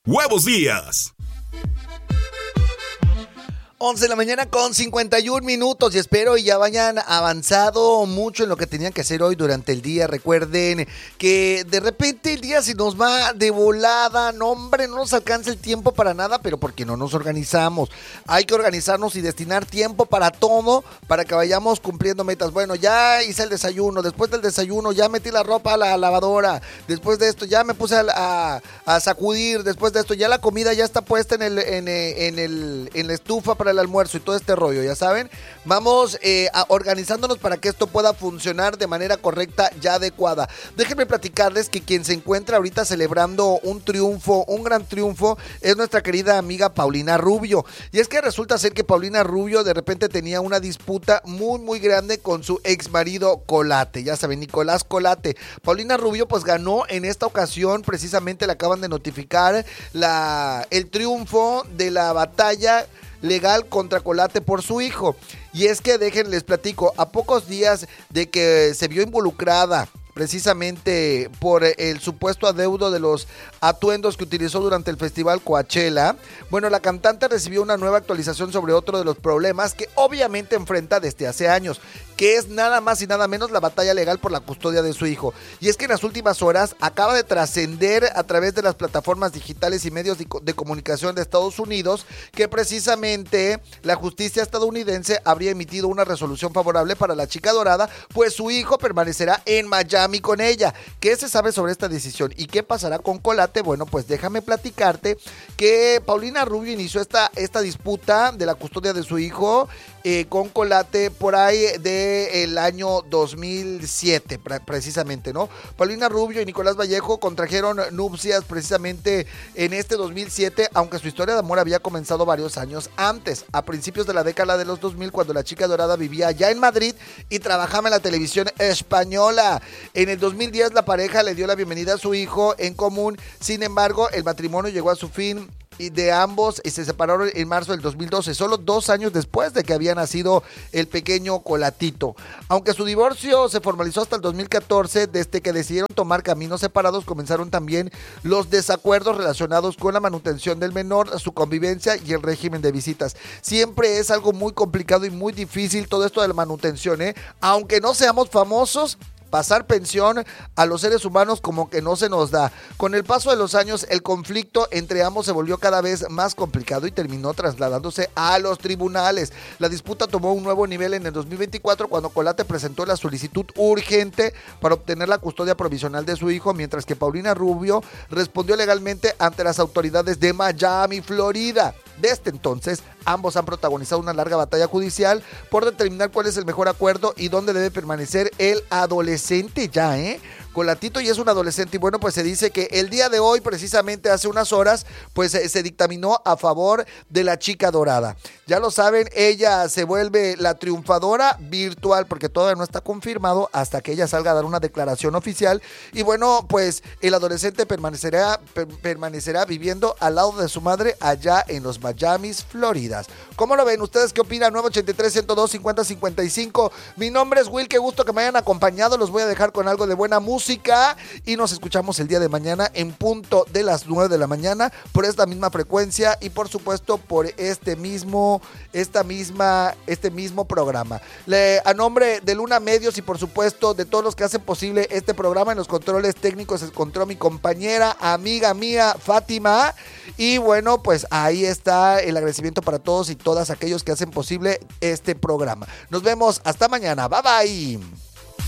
Huevos Días. 11 de la mañana con 51 minutos y espero ya vayan avanzado mucho en lo que tenían que hacer hoy durante el día. Recuerden que de repente el día se nos va de volada, no hombre, no nos alcanza el tiempo para nada, pero porque no nos organizamos. Hay que organizarnos y destinar tiempo para todo, para que vayamos cumpliendo metas. Bueno, ya hice el desayuno, después del desayuno ya metí la ropa a la lavadora, después de esto ya me puse a sacudir, después de esto ya la comida ya está puesta en la estufa para el almuerzo y todo este rollo, ya saben. Vamos organizándonos para que esto pueda funcionar de manera correcta y adecuada. Déjenme platicarles que quien se encuentra ahorita celebrando un triunfo, un gran triunfo, es nuestra querida amiga Paulina Rubio. Y es que resulta ser que Paulina Rubio de repente tenía una disputa muy grande con su ex marido Colate, ya saben, Nicolás Colate. Paulina Rubio pues ganó en esta ocasión, precisamente le acaban de notificar el triunfo de la batalla legal contra Colate por su hijo. Y es que les platico, a pocos días de que se vio involucrada precisamente por el supuesto adeudo de los atuendos que utilizó durante el festival Coachella, bueno, la cantante recibió una nueva actualización sobre otro de los problemas que obviamente enfrenta desde hace años, que es nada más y nada menos la batalla legal por la custodia de su hijo. Y es que en las últimas horas acaba de trascender a través de las plataformas digitales y medios de comunicación de Estados Unidos que precisamente la justicia estadounidense habría emitido una resolución favorable para la chica dorada, pues su hijo permanecerá en Miami con ella. ¿Qué se sabe sobre esta decisión y qué pasará con Colate? Bueno, pues déjame platicarte que Paulina Rubio inició esta disputa de la custodia de su hijo con Colate por ahí del año 2007, precisamente, ¿no? Paulina Rubio y Nicolás Vallejo contrajeron nupcias precisamente en este 2007, aunque su historia de amor había comenzado varios años antes, a principios de la década de los 2000, cuando la chica dorada vivía ya en Madrid y trabajaba en la televisión española. En el 2010 la pareja le dio la bienvenida a su hijo en común, sin embargo el matrimonio llegó a su fin y de ambos y se separaron en marzo del 2012, solo 2 años después de que había nacido el pequeño Colatito. Aunque su divorcio se formalizó hasta el 2014, desde que decidieron tomar caminos separados, comenzaron también los desacuerdos relacionados con la manutención del menor, su convivencia y el régimen de visitas. Siempre es algo muy complicado y muy difícil todo esto de la manutención, aunque no seamos famosos, pasar pensión a los seres humanos como que no se nos da. Con el paso de los años, el conflicto entre ambos se volvió cada vez más complicado y terminó trasladándose a los tribunales. La disputa tomó un nuevo nivel en el 2024 cuando Colate presentó la solicitud urgente para obtener la custodia provisional de su hijo, mientras que Paulina Rubio respondió legalmente ante las autoridades de Miami, Florida. Desde entonces, ambos han protagonizado una larga batalla judicial por determinar cuál es el mejor acuerdo y dónde debe permanecer el adolescente ya, Colatito ya es un adolescente y bueno, pues se dice que el día de hoy, precisamente hace unas horas, pues se dictaminó a favor de la chica dorada. Ya lo saben, ella se vuelve la triunfadora virtual porque todavía no está confirmado hasta que ella salga a dar una declaración oficial y bueno, pues el adolescente permanecerá viviendo al lado de su madre allá en los Miamis, Florida. ¿Cómo lo ven? ¿Ustedes qué opinan? 983-102-5055. Mi nombre es Will, qué gusto que me hayan acompañado. Los voy a dejar con algo de buena música y nos escuchamos el día de mañana en punto de las 9 de la mañana por esta misma frecuencia y por supuesto por este mismo programa. A nombre de Luna Medios y por supuesto de todos los que hacen posible este programa, en los controles técnicos se encontró mi compañera, amiga mía, Fátima, y bueno, pues ahí está el agradecimiento para todos y todas aquellos que hacen posible este programa. Nos vemos hasta mañana, bye bye.